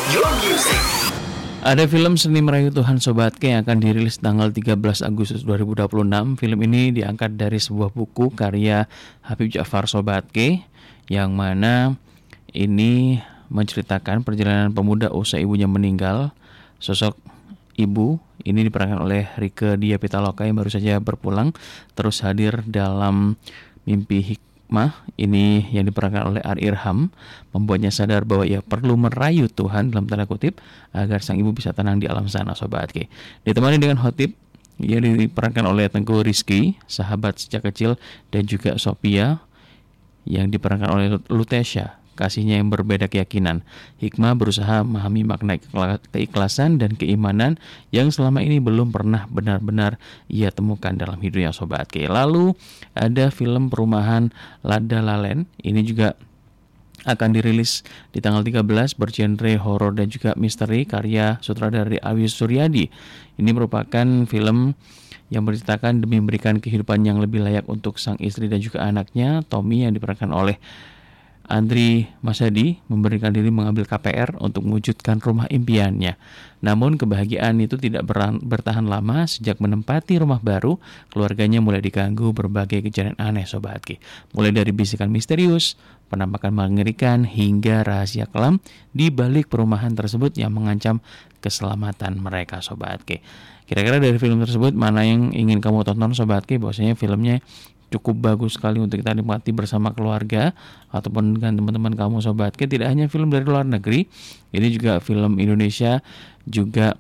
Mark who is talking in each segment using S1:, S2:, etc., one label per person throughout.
S1: your music.
S2: Ada film Seni Merayu Tuhan Sobat K yang akan dirilis tanggal 13 Agustus 2026. Film ini diangkat dari sebuah buku karya Habib Ja'far Sobat K, yang mana ini menceritakan perjalanan pemuda usai ibunya meninggal. Sosok ibu ini diperankan oleh Rieke Diah Pitaloka yang baru saja berpulang, terus hadir dalam Mimpi Hikmah ini yang diperankan oleh Ari Irham, membuatnya sadar bahwa ia perlu merayu Tuhan dalam tanda kutip agar sang ibu bisa tenang di alam sana Sobat K. Ditemani dengan khotib yang diperankan oleh Tengku Rizky, sahabat sejak kecil, dan juga Sophia yang diperankan oleh Lutesha, kasihnya yang berbeda keyakinan. Hikmah berusaha memahami makna keikhlasan dan keimanan yang selama ini belum pernah benar-benar ia temukan dalam hidupnya Sobat K. Lalu ada film perumahan Lada Lalen, ini juga akan dirilis di tanggal 13, bergenre horor dan juga misteri, karya sutradara Awi Suryadi. Ini merupakan film yang menceritakan demi memberikan kehidupan yang lebih layak untuk sang istri dan juga anaknya, Tommy yang diperankan oleh Andri Masadi memberikan diri mengambil KPR untuk mewujudkan rumah impiannya. Namun kebahagiaan itu tidak bertahan lama. Sejak menempati rumah baru, keluarganya mulai diganggu berbagai kejadian aneh Sobat K. Mulai dari bisikan misterius, penampakan mengerikan, hingga rahasia kelam di balik perumahan tersebut yang mengancam keselamatan mereka Sobat K. Kira-kira dari film tersebut mana yang ingin kamu tonton Sobat K? Bahwasanya filmnya cukup bagus sekali untuk kita nikmati bersama keluarga ataupun dengan teman-teman kamu Sobat K. Tidak hanya film dari luar negeri, ini juga film Indonesia juga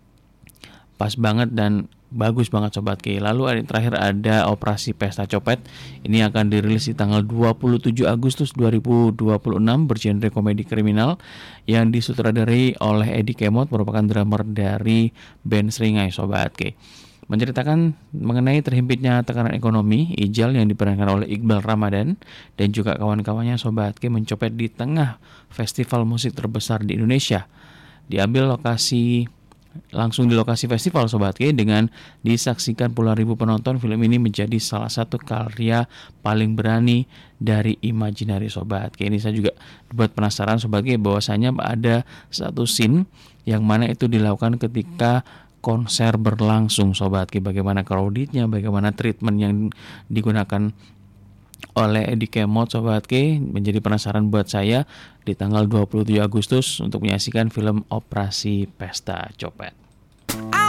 S2: pas banget dan bagus banget Sobat K. Lalu terakhir ada Operasi Pesta Copet. Ini akan dirilis di tanggal 27 Agustus 2026, bergenre komedi kriminal yang disutradarai oleh Edi Kemot, merupakan drummer dari band Seringai Sobat K. Menceritakan mengenai terhimpitnya tekanan ekonomi, Ijal yang diperankan oleh Iqbal Ramadan dan juga kawan-kawannya Sobat K mencopet di tengah festival musik terbesar di Indonesia. Diambil langsung di lokasi festival Sobat K, dengan disaksikan puluhan ribu penonton. Film ini menjadi salah satu karya paling berani dari Imaginary Sobat K. Ini saya juga buat penasaran Sobat K, bahwasanya ada satu scene yang mana itu dilakukan ketika konser berlangsung Sobat K. Bagaimana crowdednya, bagaimana treatment yang digunakan oleh Edi Kemot Sobat K, menjadi penasaran buat saya di tanggal 27 Agustus untuk menyaksikan film Operasi Pesta Copet.